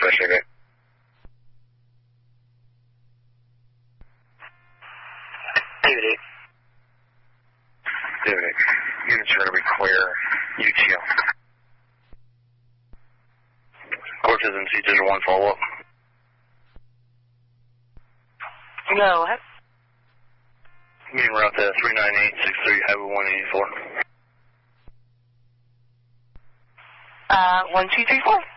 David. David 8. David 8. Units are going to be clear. UTO. Cortez and C-1 follow up. Go ahead. Meeting route to 39863, Highway 184. 1234.